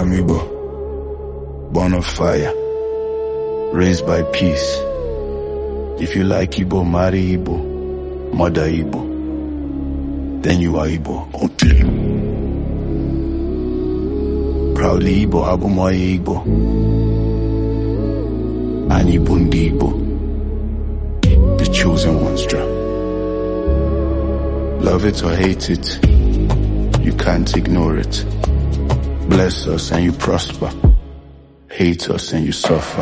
I'm Igbo, born of fire, raised by peace. If you like Igbo, marry Igbo, mother Igbo, then you are Igbo until. Proudly Igbo, Abumoye Igbo, and Igbo Ndi Igbo, the chosen ones draw. Love it or hate it, you can't ignore it. Bless us and you prosper, hate us and you suffer.